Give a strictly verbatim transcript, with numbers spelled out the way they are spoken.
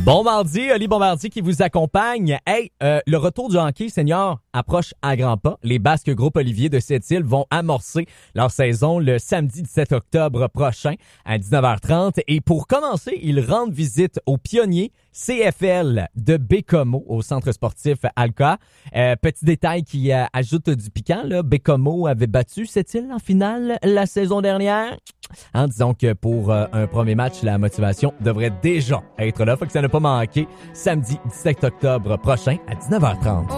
Bon mardi, Oli Bombardier qui vous accompagne. Hey, euh, le retour du hockey senior approche à grands pas. Les Basques Groupe Olivier de Sept-Îles vont amorcer leur saison le samedi dix-sept octobre prochain à dix-neuf heures trente. Et pour commencer, ils rendent visite aux pionniers C F L de Bécomo au centre sportif Alca. Euh, petit détail qui euh, ajoute du piquant, là, Bécomo avait battu Sept-Îles en finale la saison dernière. Hein, disons que pour euh, un premier match, la motivation devrait déjà être là. Faut que ça ne pas manquer samedi dix-sept octobre prochain à dix-neuf heures trente.